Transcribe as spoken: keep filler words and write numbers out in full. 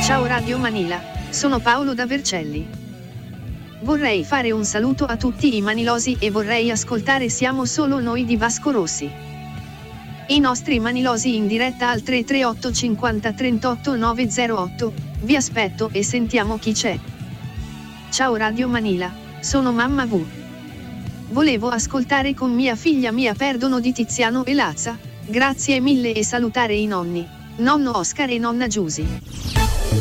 Ciao Radio Manila, sono Paolo da Vercelli. Vorrei fare un saluto a tutti i manilosi e vorrei ascoltare Siamo solo noi di Vasco Rossi. I nostri manilosi in diretta al tre tre otto cinquanta trentotto novecentotto, vi aspetto e sentiamo chi c'è. Ciao Radio Manila, sono Mamma V. Volevo ascoltare con mia figlia Mia Perdono di Tiziano e Lazza, grazie mille e salutare i nonni, nonno Oscar e nonna Giusy.